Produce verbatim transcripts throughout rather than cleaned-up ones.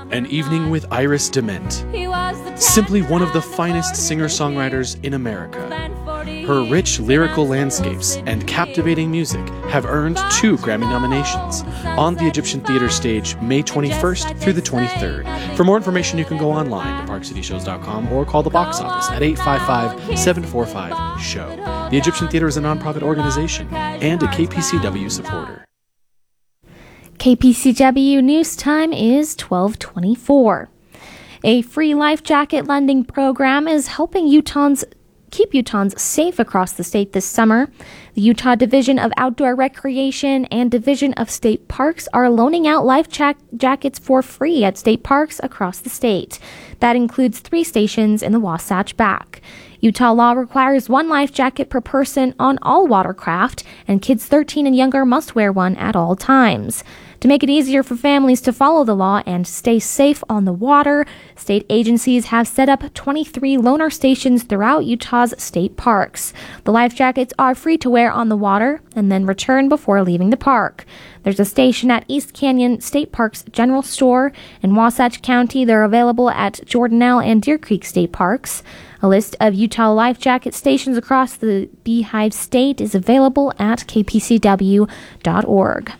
An Evening with Iris DeMent. Simply one of the finest singer-songwriters in America. Her rich lyrical landscapes and captivating music have earned two Grammy nominations on the Egyptian Theater stage May twenty-first through the twenty-third. For more information, you can go online to park city shows dot com or call the box office at eight five five, seven four five, S H O W. The Egyptian Theater is a nonprofit organization and a K P C W supporter. K P C W news time is twelve twenty-four. A free life jacket lending program is helping Utahns keep Utahns safe across the state this summer. The Utah Division of Outdoor Recreation and Division of State Parks are loaning out life jack- jackets for free at state parks across the state. That includes three stations in the Wasatch Back. Utah law requires one life jacket per person on all watercraft, and kids thirteen and younger must wear one at all times. To make it easier for families to follow the law and stay safe on the water, state agencies have set up twenty-three loaner stations throughout Utah's state parks. The life jackets are free to wear on the water and then return before leaving the park. There's a station at East Canyon State Park's General Store. In Wasatch County, they're available at Jordanelle and Deer Creek State Parks. A list of Utah life jacket stations across the Beehive State is available at k p c w dot org.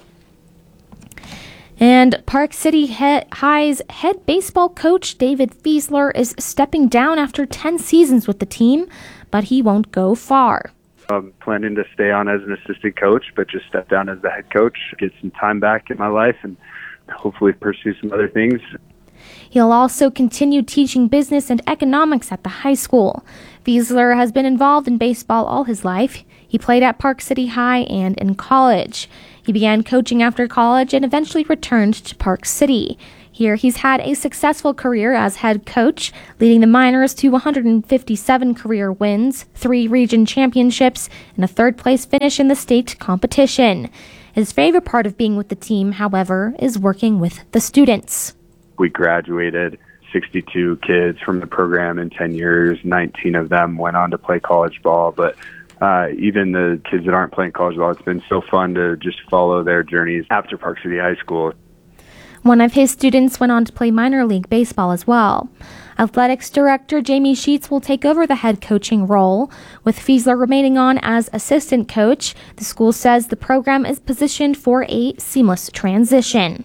And Park City High's head baseball coach David Fiesler is stepping down after ten seasons with the team, but he won't go far. I'm planning to stay on as an assistant coach, but just step down as the head coach, get some time back in my life, and hopefully pursue some other things. He'll also continue teaching business and economics at the high school. Fiesler has been involved in baseball all his life. He played at Park City High and in college. He began coaching after college and eventually returned to Park City. Here, he's had a successful career as head coach, leading the Miners to one hundred fifty-seven career wins, three region championships, and a third-place finish in the state competition. His favorite part of being with the team, however, is working with the students. We graduated sixty-two kids from the program in ten years. nineteen of them went on to play college ball, but Uh, even the kids that aren't playing college ball, it's been so fun to just follow their journeys after Park City High School. One of his students went on to play minor league baseball as well. Athletics director Jamie Sheets will take over the head coaching role. With Fiesler remaining on as assistant coach, the school says the program is positioned for a seamless transition.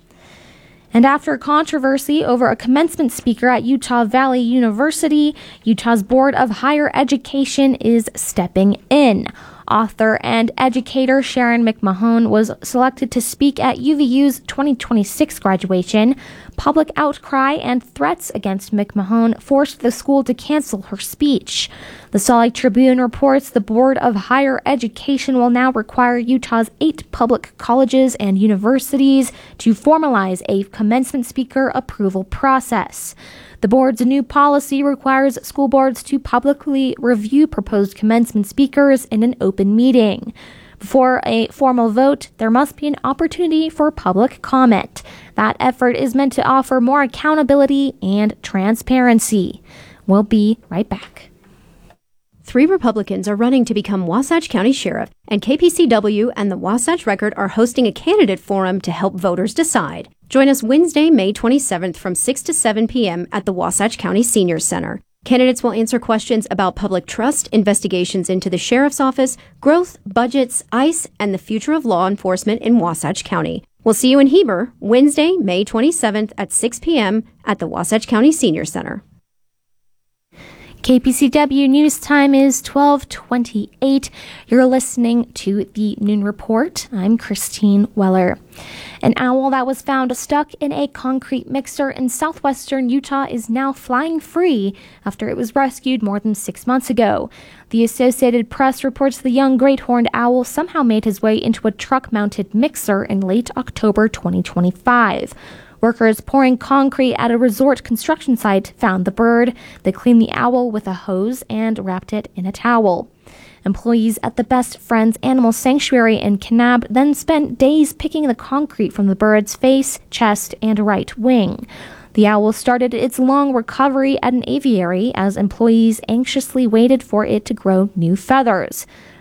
And after controversy over a commencement speaker at Utah Valley University, Utah's Board of Higher Education is stepping in. Author and educator Sharon McMahon was selected to speak at U V U's twenty twenty-six graduation. Public outcry and threats against McMahon forced the school to cancel her speech. The Salt Lake Tribune reports the Board of Higher Education will now require Utah's eight public colleges and universities to formalize a commencement speaker approval process. The board's new policy requires school boards to publicly review proposed commencement speakers in an open meeting. Before a formal vote, there must be an opportunity for public comment. That effort is meant to offer more accountability and transparency. We'll be right back. Three Republicans are running to become Wasatch County Sheriff, and K P C W and the Wasatch Record are hosting a candidate forum to help voters decide. Join us Wednesday, May twenty-seventh from six to seven p.m. at the Wasatch County Senior Center. Candidates will answer questions about public trust, investigations into the Sheriff's Office, growth, budgets, ICE, and the future of law enforcement in Wasatch County. We'll see you in Heber Wednesday, May twenty-seventh at six p.m. at the Wasatch County Senior Center. K P C W news time is twelve twenty-eight. You're listening to the Noon Report. I'm Christine Weller. An owl that was found stuck in a concrete mixer in southwestern Utah is now flying free after it was rescued more than six months ago. The Associated Press reports the young great horned owl somehow made his way into a truck-mounted mixer in late October twenty twenty-five. Workers pouring concrete at a resort construction site found the bird. They cleaned the owl with a hose and wrapped it in a towel. Employees at the Best Friends Animal Sanctuary in Kanab then spent days picking the concrete from the bird's face, chest, and right wing. The owl started its long recovery at an aviary as employees anxiously waited for it to grow new feathers.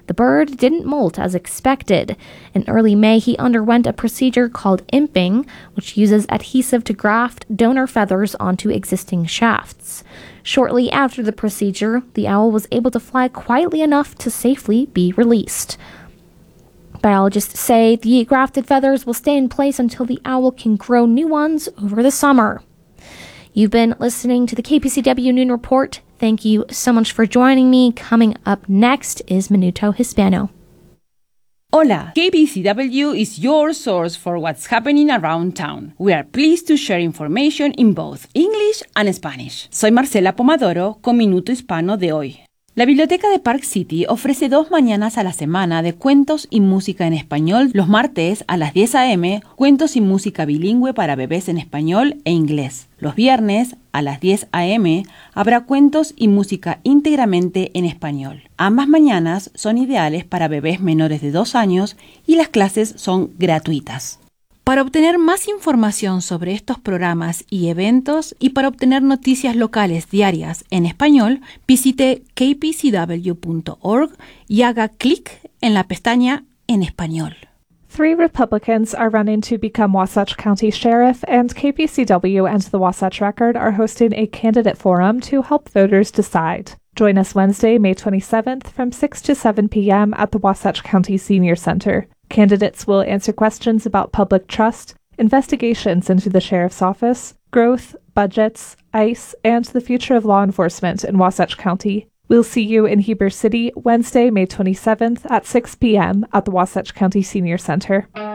The bird didn't molt as expected. In early May, he underwent a procedure called imping, which uses adhesive to graft donor feathers onto existing shafts. Shortly after the procedure, the owl was able to fly quietly enough to safely be released. Biologists say the grafted feathers will stay in place until the owl can grow new ones over the summer. You've been listening to the K P C W Noon Report. Thank you so much for joining me. Coming up next is Minuto Hispano. Hola, K P C W is your source for what's happening around town. We are pleased to share information in both English and Spanish. Soy Marcela Pomadoro con Minuto Hispano de hoy. La Biblioteca de Park City ofrece dos mañanas a la semana de cuentos y música en español. Los martes a las diez a eme, cuentos y música bilingüe para bebés en español e inglés. Los viernes a las diez a eme habrá cuentos y música íntegramente en español. Ambas mañanas son ideales para bebés menores de dos años y las clases son gratuitas. Para obtener más información sobre estos programas y eventos y para obtener noticias locales diarias en español, visite k p c w punto org y haga clic en la pestaña En Español. Three Republicans are running to become Wasatch County Sheriff, and K P C W and the Wasatch Record are hosting a candidate forum to help voters decide. Join us Wednesday, May twenty-seventh from six to seven p.m. at the Wasatch County Senior Center. Candidates will answer questions about public trust, investigations into the sheriff's office, growth, budgets, ICE, and the future of law enforcement in Wasatch County. We'll see you in Heber City Wednesday, May twenty-seventh at six p.m. at the Wasatch County Senior Center.